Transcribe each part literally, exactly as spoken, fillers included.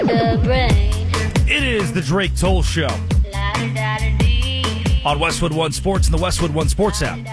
It is the Drake Toll Show on Westwood One Sports and the Westwood One Sports app.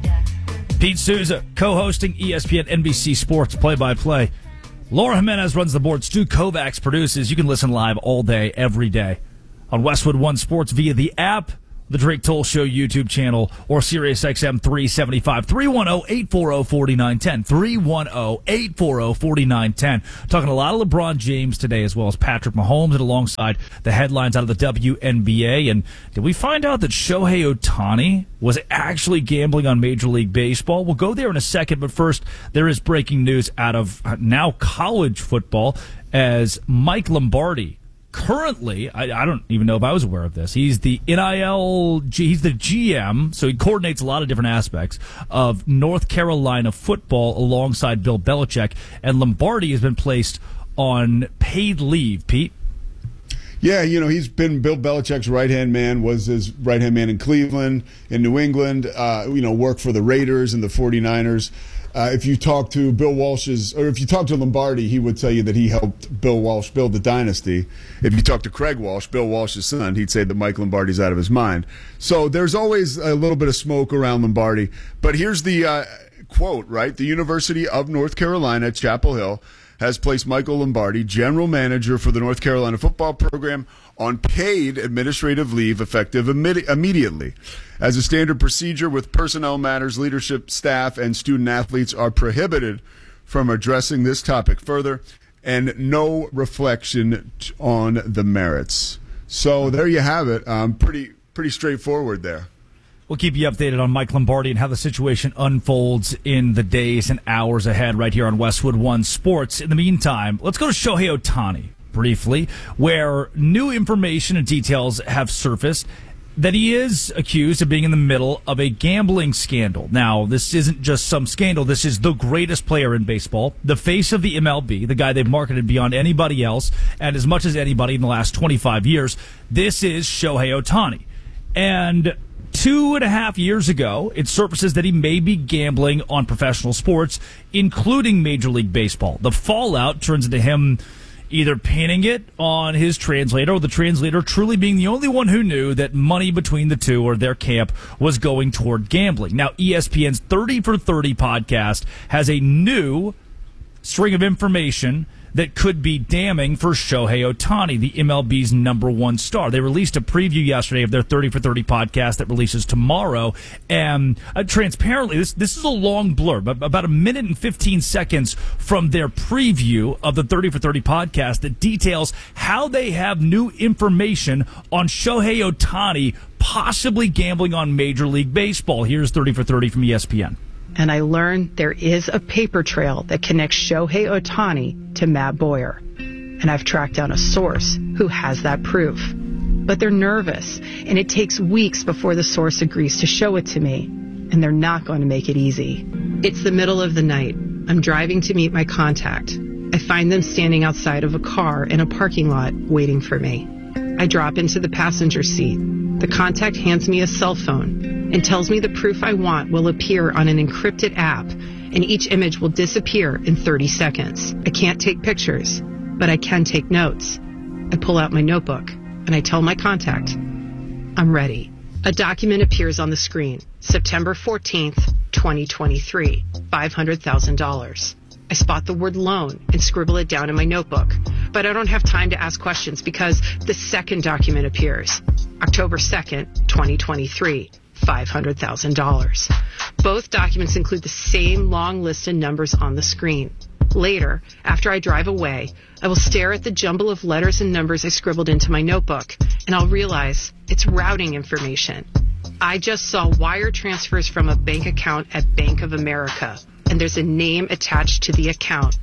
Pete Souza co-hosting E S P N N B C Sports play-by-play. Laura Jimenez runs the board. Stu Kovacs produces. You can listen live all day, every day on Westwood One Sports via the app, the Drake Toll Show YouTube channel, or Sirius X M three seventy-five. three one zero, eight four zero, four nine one zero. three one zero, eight four zero, four nine one zero. Talking a lot of LeBron James today, as well as Patrick Mahomes, and alongside the headlines out of the W N B A. And did we find out that Shohei Ohtani was actually gambling on Major League Baseball? We'll go there in a second, but first, there is breaking news out of now college football as Mike Lombardi, currently, I, I don't even know if I was aware of this. He's the N I L, he's the G M, so he coordinates a lot of different aspects of North Carolina football alongside Bill Belichick. And Lombardi has been placed on paid leave. Pete? Yeah, you know, he's been Bill Belichick's right-hand man, was his right-hand man in Cleveland, in New England, uh, you know, worked for the Raiders and the forty-niners. Uh, if you talk to Bill Walsh's, or if you talk to Lombardi, he would tell you that he helped Bill Walsh build the dynasty. If you talk to Craig Walsh, Bill Walsh's son, he'd say that Mike Lombardi's out of his mind. So there's always a little bit of smoke around Lombardi. But here's the uh, quote, right? The University of North Carolina, Chapel Hill, has placed Michael Lombardi, general manager for the North Carolina football program, on paid administrative leave effective imme- immediately. As a standard procedure with personnel matters, leadership, staff, and student athletes are prohibited from addressing this topic further, and no reflection t- on the merits. So there you have it. Um, pretty pretty straightforward there. We'll keep you updated on Mike Lombardi and how the situation unfolds in the days and hours ahead right here on Westwood One Sports. In the meantime, let's go to Shohei Ohtani briefly, where new information and details have surfaced that he is accused of being in the middle of a gambling scandal. Now, this isn't just some scandal. This is the greatest player in baseball, the face of the M L B, the guy they've marketed beyond anybody else, and as much as anybody in the last twenty-five years. This is Shohei Ohtani. And two and a half years ago, it surfaces that he may be gambling on professional sports, including Major League Baseball. The fallout turns into him either pinning it on his translator, or the translator truly being the only one who knew that money between the two, or their camp, was going toward gambling. Now, E S P N's thirty for thirty podcast has a new string of information that could be damning for Shohei Ohtani, the M L B's number one star. They released a preview yesterday of their thirty for thirty podcast that releases tomorrow. And uh, transparently, this this is a long blurb, about a minute and fifteen seconds from their preview of the thirty for thirty podcast that details how they have new information on Shohei Ohtani possibly gambling on Major League Baseball. Here's thirty for thirty from E S P N. And I learned there is a paper trail that connects Shohei Ohtani to Matt Boyer. And I've tracked down a source who has that proof. But they're nervous, and it takes weeks before the source agrees to show it to me. And they're not going to make it easy. It's the middle of the night. I'm driving to meet my contact. I find them standing outside of a car in a parking lot waiting for me. I drop into the passenger seat. The contact hands me a cell phone and tells me the proof I want will appear on an encrypted app, and each image will disappear in thirty seconds. I can't take pictures, but I can take notes. I pull out my notebook, and I tell my contact, I'm ready. A document appears on the screen. September fourteenth, twenty twenty-three, five hundred thousand dollars. I spot the word loan and scribble it down in my notebook. But I don't have time to ask questions because the second document appears. October second, twenty twenty-three, five hundred thousand dollars. Both documents include the same long list of numbers on the screen. Later, after I drive away, I will stare at the jumble of letters and numbers I scribbled into my notebook, and I'll realize it's routing information. I just saw wire transfers from a bank account at Bank of America, and there's a name attached to the account,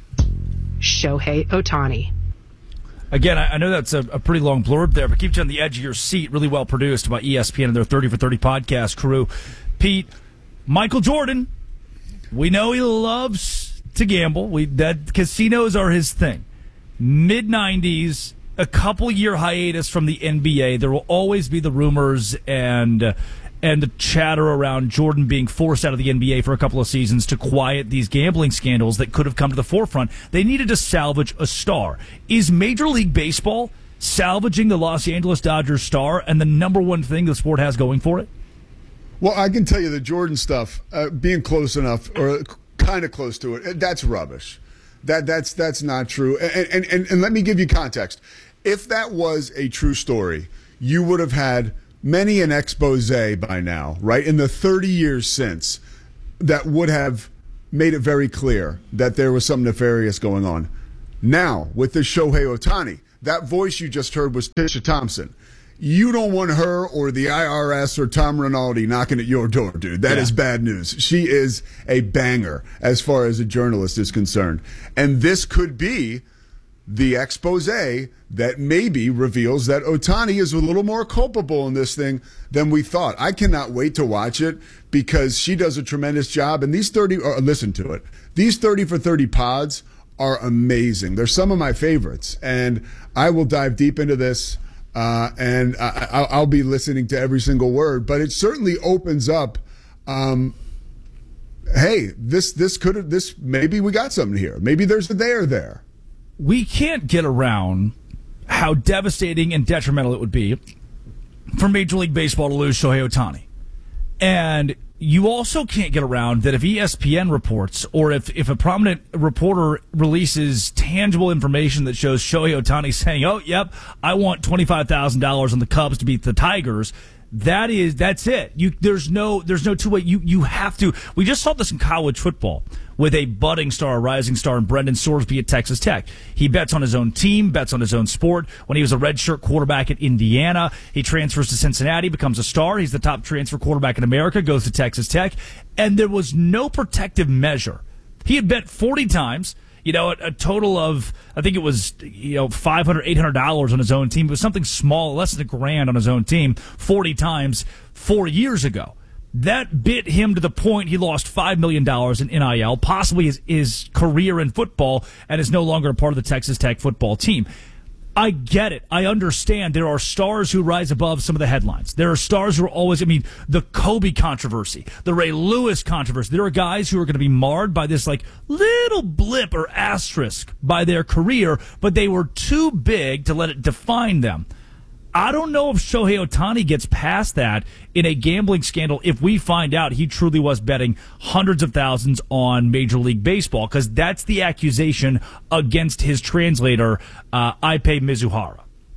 Shohei Ohtani. Again, I know that's a, a pretty long blurb there, but keeps you on the edge of your seat. Really well produced by E S P N and their thirty for thirty podcast crew. Pete, Michael Jordan, we know he loves to gamble. We that casinos are his thing. mid nineties, a couple year hiatus from the N B A. There will always be the rumors and and the chatter around Jordan being forced out of the N B A for a couple of seasons to quiet these gambling scandals that could have come to the forefront, they needed to salvage a star. Is Major League Baseball salvaging the Los Angeles Dodgers star and the number one thing the sport has going for it? Well, I can tell you the Jordan stuff, uh, being close enough or kind of close to it, that's rubbish. That that's that's not true. And, and and and let me give you context. If that was a true story, you would have had many an expose by now, right? In the thirty years since, that would have made it very clear that there was something nefarious going on. Now, with this Shohei Ohtani, that voice you just heard was Tisha Thompson. You don't want her or the I R S or Tom Rinaldi knocking at your door, dude. That yeah. is bad news. She is a banger as far as a journalist is concerned. And this could be the expose that maybe reveals that Ohtani is a little more culpable in this thing than we thought. I cannot wait to watch it because she does a tremendous job. And these thirty, or listen to it, these thirty for thirty pods are amazing. They're some of my favorites. And I will dive deep into this. Uh, and I, I'll be listening to every single word, but it certainly opens up. Um, hey, this this could have this maybe we got something here. Maybe there's a there there. We can't get around how devastating and detrimental it would be for Major League Baseball to lose Shohei Ohtani, and you also can't get around that if E S P N reports or if, if a prominent reporter releases tangible information that shows Shohei Ohtani saying, oh, yep, I want twenty-five thousand dollars on the Cubs to beat the Tigers, that is, that's it. You, there's no, there's no two way. You, you have to. We just saw this in college football with a budding star, a rising star, in Brendan Sorsby at Texas Tech. He bets on his own team, bets on his own sport. When he was a redshirt quarterback at Indiana, he transfers to Cincinnati, becomes a star. He's the top transfer quarterback in America, goes to Texas Tech, and there was no protective measure. He had bet forty times. You know, a, a total of, I think it was, you know, five hundred dollars, eight hundred dollars on his own team. It was something small, less than a grand on his own team, forty times four years ago. That bit him to the point he lost five million dollars in N I L, possibly his, his career in football, and is no longer a part of the Texas Tech football team. I get it. I understand there are stars who rise above some of the headlines. There are stars who are always, I mean, the Kobe controversy, the Ray Lewis controversy. There are guys who are going to be marred by this like little blip or asterisk by their career, but they were too big to let it define them. I don't know if Shohei Ohtani gets past that in a gambling scandal if we find out he truly was betting hundreds of thousands on Major League Baseball, because that's the accusation against his translator, uh, Ippei Mizuhara.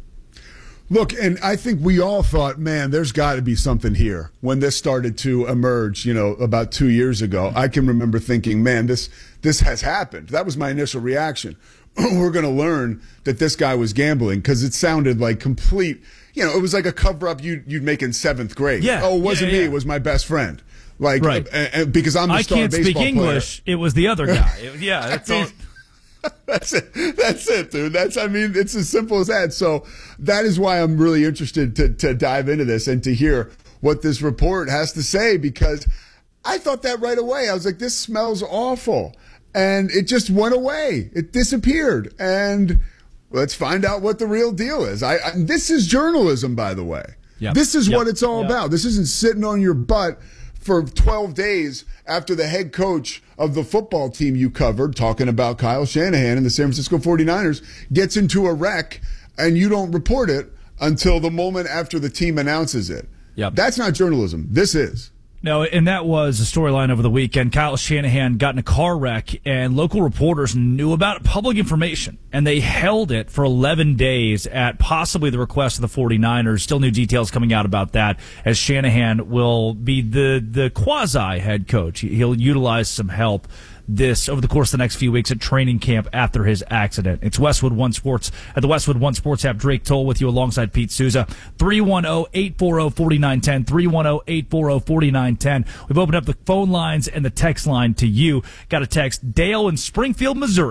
Look, and I think we all thought, man, there's got to be something here when this started to emerge, you know, about two years ago. I can remember thinking, man, this this has happened. That was my initial reaction. We're going to learn that this guy was gambling, because it sounded like complete, you know, it was like a cover-up you'd, you'd make in seventh grade. Yeah. Oh, it wasn't yeah, yeah. me. It was my best friend. Like, right. uh, uh, because I'm the I star can't baseball speak English. player. It was the other guy. It, yeah, that's all. That's it. That's it, dude. That's, I mean, it's as simple as that. So that is why I'm really interested to, to dive into this and to hear what this report has to say, because I thought that right away. I was like, this smells awful. And it just went away. It disappeared. And let's find out what the real deal is. I, I This is journalism, by the way. Yep. This is yep. what it's all yep. about. This isn't sitting on your butt for twelve days after the head coach of the football team you covered, talking about Kyle Shanahan and the San Francisco forty-niners, gets into a wreck and you don't report it until the moment after the team announces it. Yep. That's not journalism. This is. No, and that was a storyline over the weekend. Kyle Shanahan got in a car wreck, and local reporters knew about it, public information, and they held it for eleven days at possibly the request of the forty-niners. Still new details coming out about that, as Shanahan will be the, the quasi-head coach. He'll utilize some help this over the course of the next few weeks at training camp after his accident. It's Westwood One Sports at the Westwood One Sports app. Drake Toll with you alongside Pete Souza. three one zero, eight four zero, four nine one zero. three one zero, eight four zero, four nine one zero. We've opened up the phone lines and the text line to you. Got a text. Dale in Springfield, Missouri.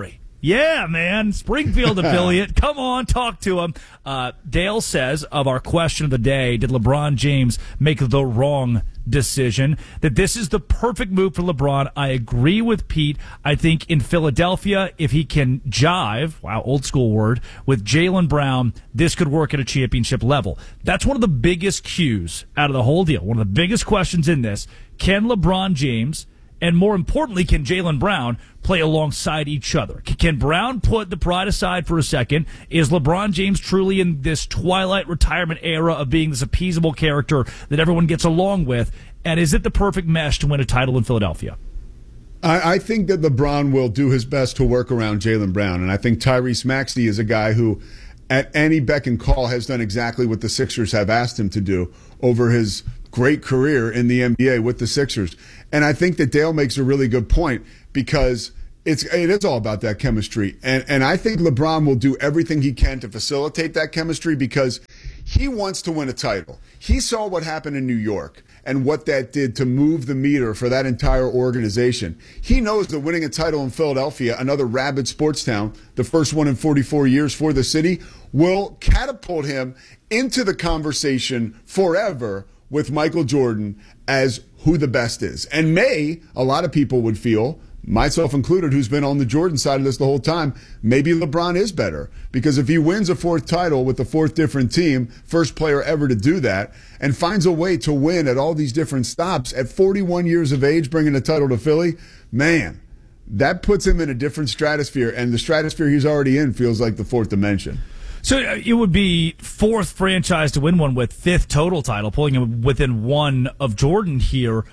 Yeah, man. Springfield affiliate. Come on, talk to him. Uh, Dale says, of our question of the day, did LeBron James make the wrong decision? That this is the perfect move for LeBron. I agree with Pete. I think in Philadelphia, if he can jive, wow, old school word, with Jaylen Brown, this could work at a championship level. That's one of the biggest cues out of the whole deal. One of the biggest questions in this. Can LeBron James, and more importantly, can Jaylen Brown play alongside each other? Can Brown put the pride aside for a second? Is LeBron James truly in this twilight retirement era of being this appeasable character that everyone gets along with? And is it the perfect mesh to win a title in Philadelphia? I, I think that LeBron will do his best to work around Jaylen Brown. And I think Tyrese Maxey is a guy who, at any beck and call, has done exactly what the Sixers have asked him to do over his great career in the N B A with the Sixers. And I think that Dale makes a really good point because it's it is all about that chemistry. And and I think LeBron will do everything he can to facilitate that chemistry because he wants to win a title. He saw what happened in New York and what that did to move the meter for that entire organization. He knows that winning a title in Philadelphia, another rabid sports town, the first one in forty-four years for the city, will catapult him into the conversation forever with Michael Jordan as who the best is. And may, a lot of people would feel, myself included, who's been on the Jordan side of this the whole time, maybe LeBron is better. Because if he wins a fourth title with the fourth different team, first player ever to do that, and finds a way to win at all these different stops at forty-one years of age, bringing a title to Philly, man, that puts him in a different stratosphere. And the stratosphere he's already in feels like the fourth dimension. So it would be fourth franchise to win one with fifth total title, pulling him within one of Jordan here.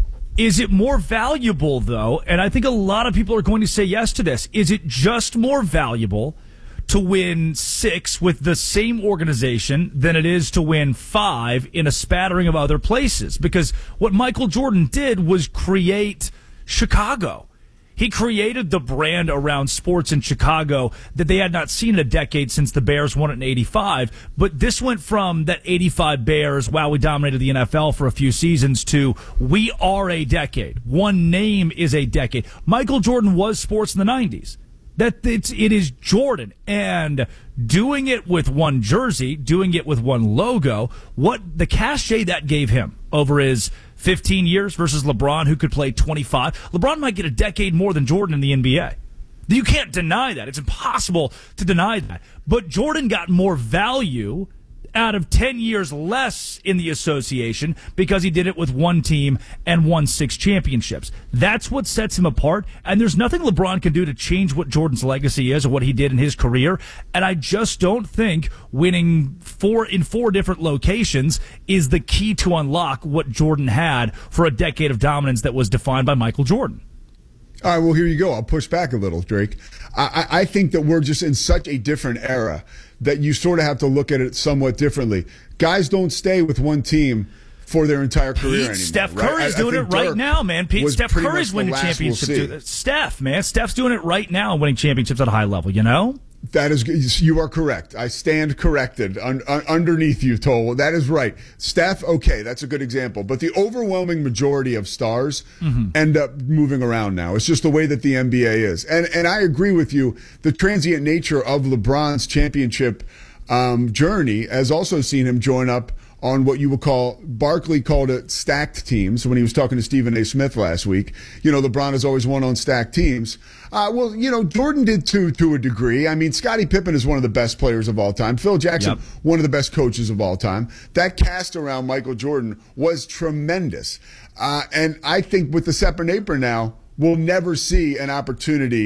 Is it more valuable, though? And I think a lot of people are going to say yes to this. Is it just more valuable to win six with the same organization than it is to win five in a spattering of other places? Because what Michael Jordan did was create Chicago. He created the brand around sports in Chicago that they had not seen in a decade since the Bears won it in eighty-five. But this went from that eighty-five Bears, wow, we dominated the N F L for a few seasons, to we are a decade. One name is a decade. Michael Jordan was sports in the nineties. That it's, it is Jordan. And doing it with one jersey, doing it with one logo, what the cachet that gave him over his fifteen years versus LeBron, who could play twenty-five. LeBron might get a decade more than Jordan in the N B A. You can't deny that. It's impossible to deny that. But Jordan got more value out of ten years less in the association because he did it with one team and won six championships. That's what sets him apart. And there's nothing LeBron can do to change what Jordan's legacy is or what he did in his career. And I just don't think winning four in four different locations is the key to unlock what Jordan had for a decade of dominance that was defined by Michael Jordan. All right, well, here you go. I'll push back a little, Drake. I, I think that we're just in such a different era that you sort of have to look at it somewhat differently. Guys don't stay with one team for their entire career Pete, anymore. Steph right? Curry's I, doing I it right Dirk now, man. Pete, Steph Curry's winning championships. We'll Steph, man. Steph's doing it right now, winning championships at a high level, you know? That is, you are correct. I stand corrected un, un, underneath you, Toll. That is right. Steph, okay, that's a good example. But the overwhelming majority of stars mm-hmm. end up moving around now. It's just the way that the N B A is. And and I agree with you. The transient nature of LeBron's championship um, journey has also seen him join up on what you would call, Barkley called it stacked teams when he was talking to Stephen A. Smith last week. You know, LeBron has always won on stacked teams. Uh, well, you know, Jordan did too, to a degree. I mean, Scottie Pippen is one of the best players of all time. Phil Jackson, yep. one of the best coaches of all time. That cast around Michael Jordan was tremendous. Uh, and I think with the separate apron now, we'll never see an opportunity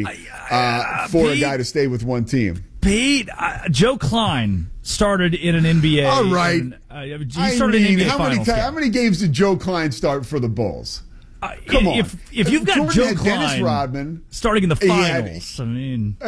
uh, for Pete, a guy to stay with one team. Pete, uh, Joe Klein started in an N B A. All right. And, uh, he started I mean, in N B A how many, finals. ta- how many games did Joe Klein start for the Bulls? Uh, Come on. If, if you've got Jordan Joe had Klein Dennis Rodman, starting in the had, finals, I mean.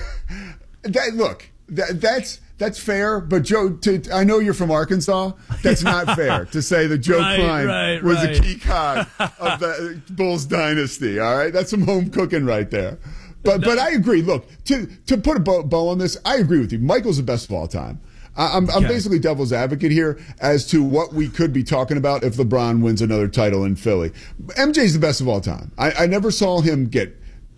that, look, that, that's that's fair, but Joe, to, I know you're from Arkansas. That's not fair to say that Joe right, Klein right, was right. a key cog of the Bulls dynasty. All right, that's some home cooking right there. But but I agree. Look, to to put a bow, bow on this, I agree with you. Michael's the best of all time. I'm, I'm okay. basically devil's advocate here as to what we could be talking about if LeBron wins another title in Philly. M J's the best of all time. I, I never saw him get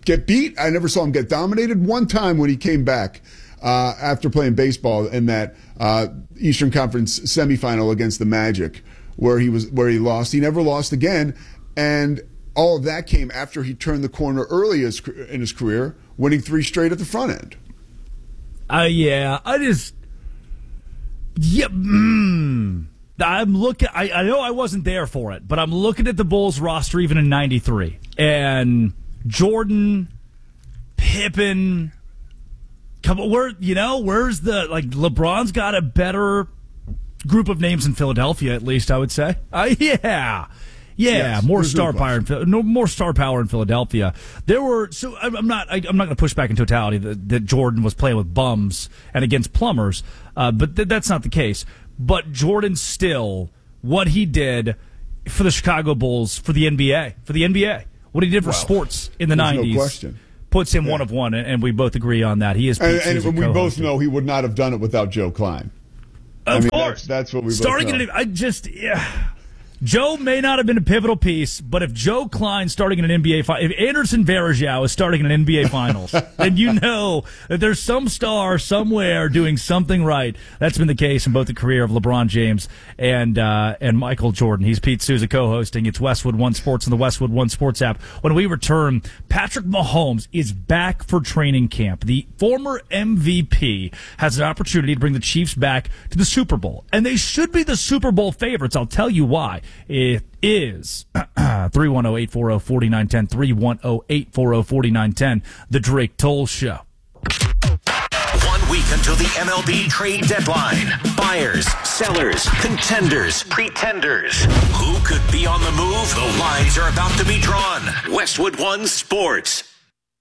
get beat. I never saw him get dominated. One time when he came back uh, after playing baseball in that uh, Eastern Conference semifinal against the Magic, where he was where he lost. He never lost again, and all of that came after he turned the corner early in his career, winning three straight at the front end. Uh, yeah, I just, yeah, mm, I'm looking, I, I know I wasn't there for it, but I'm looking at the Bulls roster even in ninety-three. And Jordan, Pippen, come on, where, you know, where's the, like, LeBron's got a better group of names in Philadelphia, at least, I would say. Uh, yeah. Yeah, yes, more star power. In, no more star power in Philadelphia. There were so I'm not. I, I'm not going to push back in totality that, that Jordan was playing with bums and against plumbers, uh, but th- that's not the case. But Jordan still, what he did for the Chicago Bulls, for the N B A, for the N B A, what he did for well, sports in the nineties, no question. Puts him yeah. one of one, and, and we both agree on that. He is, and, and we both know he would not have done it without Joe Klein. Of I mean, course, that's, that's what we starting both know. It, I just. Yeah. Joe may not have been a pivotal piece, but if Joe Klein starting in an N B A final, if Anderson Varejao is starting in an N B A Finals, then you know that there's some star somewhere doing something right. That's been the case in both the career of LeBron James and uh, and Michael Jordan. He's Pete Souza co-hosting. It's Westwood One Sports and the Westwood One Sports app. When we return, Patrick Mahomes is back for training camp. The former M V P has an opportunity to bring the Chiefs back to the Super Bowl, and they should be the Super Bowl favorites. I'll tell you why. It is three one zero, eight four zero, four nine one zero, three one zero, eight four zero, four nine one zero, The Drake Toll Show. One week until the M L B trade deadline. Buyers, sellers, contenders, pretenders. Who could be on the move? The lines are about to be drawn. Westwood One Sports.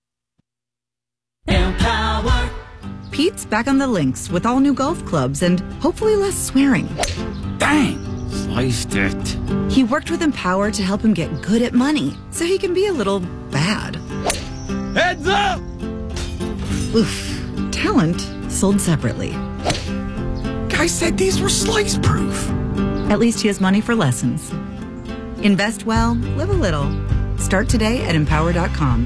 Empower. Pete's back on the links with all new golf clubs and hopefully less swearing. Dang! Sliced it. He worked with Empower to help him get good at money, so he can be a little bad. Heads up! Oof. Talent sold separately. Guy said these were slice proof. At least he has money for lessons. Invest well, live a little. Start today at empower dot com.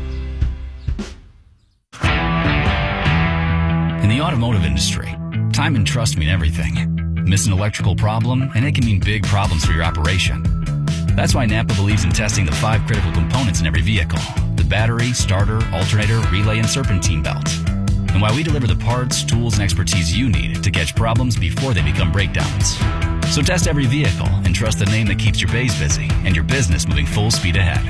In the automotive industry, time and trust mean everything. Miss an electrical problem, and it can mean big problems for your operation. That's why Napa believes in testing the five critical components in every vehicle: the battery, starter, alternator, relay, and serpentine belt. And why we deliver the parts, tools, and expertise you need to catch problems before they become breakdowns. So test every vehicle and trust the name that keeps your bays busy and your business moving full speed ahead.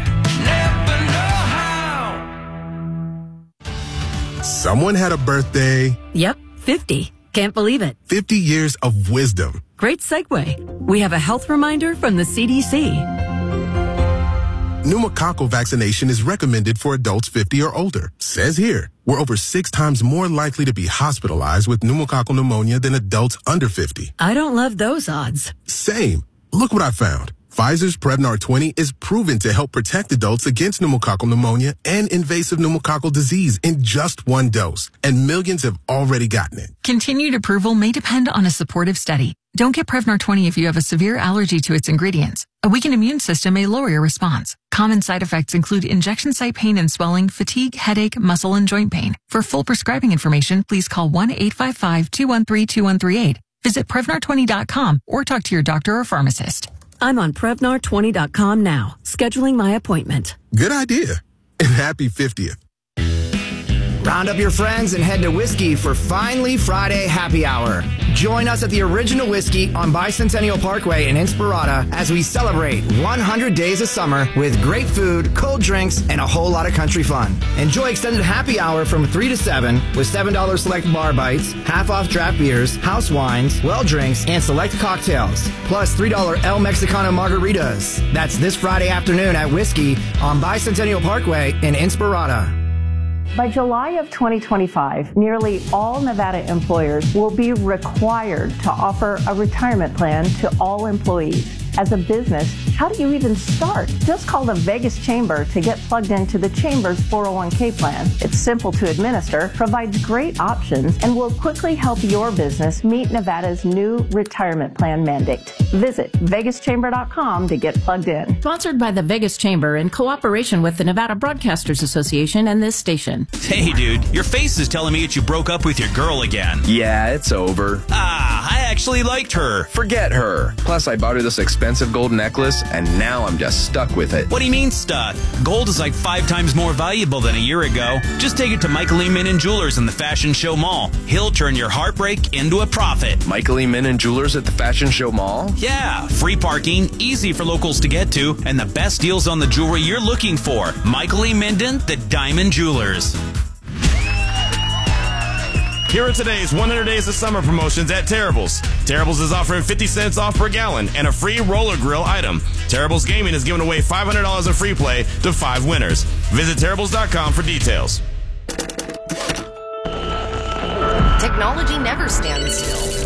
Napa know-how. Someone had a birthday. Yep, fifty. Can't believe it. fifty years of wisdom. Great segue. We have a health reminder from the C D C. Pneumococcal vaccination is recommended for adults fifty or older. Says here, we're over six times more likely to be hospitalized with pneumococcal pneumonia than adults under fifty. I don't love those odds. Same. Look what I found. Pfizer's Prevnar twenty is proven to help protect adults against pneumococcal pneumonia and invasive pneumococcal disease in just one dose, and millions have already gotten it. Continued approval may depend on a supportive study. Don't get Prevnar twenty if you have a severe allergy to its ingredients. A weakened immune system may lower your response. Common side effects include injection site pain and swelling, fatigue, headache, muscle, and joint pain. For full prescribing information, please call one eight five five, two one three, two one three eight. Visit Prevnar twenty dot com or talk to your doctor or pharmacist. I'm on Prevnar twenty dot com now, scheduling my appointment. Good idea. And happy fiftieth. Round up your friends and head to Whiskey for Finally Friday Happy Hour. Join us at the Original Whiskey on Bicentennial Parkway in Inspirata as we celebrate one hundred days of summer with great food, cold drinks, and a whole lot of country fun. Enjoy extended happy hour from three to seven with seven dollars select bar bites, half off draft beers, house wines, well drinks, and select cocktails, plus three dollars El Mexicano margaritas. That's this Friday afternoon at Whiskey on Bicentennial Parkway in Inspirata. By July of twenty twenty-five, nearly all Nevada employers will be required to offer a retirement plan to all employees. As a business, How do you even start? Just call the Vegas Chamber to get plugged into the Chamber's four oh one k plan. It's simple to administer, provides great options, and will quickly help your business meet Nevada's new retirement plan mandate. Visit vegas chamber dot com to get plugged in. Sponsored by the Vegas Chamber in cooperation with the Nevada Broadcasters Association and this station. Hey, dude, your face is telling me that you broke up with your girl again. Yeah, it's over. Ah, I actually liked her. Forget her. Plus, I bought her this expensive gold necklace, and now I'm just stuck with it. What do you mean stuck? Gold is like five times more valuable than a year ago. Just take it to Michael E. Minnan Jewelers in the Fashion Show Mall. He'll turn your heartbreak into a profit. Michael E. Minnan Jewelers at the Fashion Show Mall? Yeah, free parking, easy for locals to get to, and the best deals on the jewelry you're looking for. Michael E. Minden, the Diamond Jewelers. Here are today's one hundred Days of Summer promotions at Terrible's. Terrible's is offering fifty cents off per gallon and a free roller grill item. Terrible's Gaming is giving away five hundred dollars in free play to five winners. Visit Terrible's dot com for details. Technology never stands still.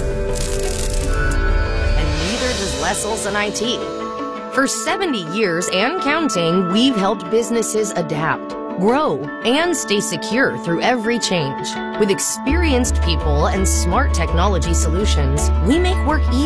And neither does Lesselson I T. For seventy years and counting, we've helped businesses adapt, grow, and stay secure through every change. With experienced people and smart technology solutions, we make work easy.